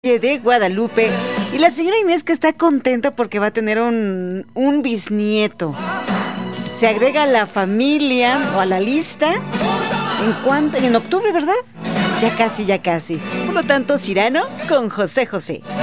de Guadalupe. Y la señora Inés que está contenta porque va a tener un bisnieto. Se agrega a la familia o a la lista en octubre, ¿verdad? Ya casi, ya casi. Por lo tanto, Cyrano con José José.